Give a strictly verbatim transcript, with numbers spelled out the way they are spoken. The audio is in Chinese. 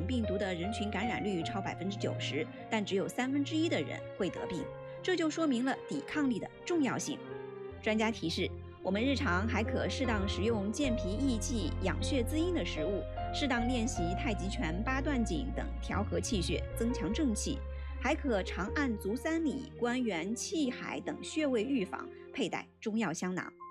种病毒的人群感染率超百分之九十，但只有三分之一的人会得病，这就说明了抵抗力的重要性。专家提示，我们日常还可适当食用健脾益气、养血滋阴的食物，适当练习太极拳、八段锦等调和气血、增强正气，还可常按足三里、关元、气海等穴位预防，佩戴中药香囊。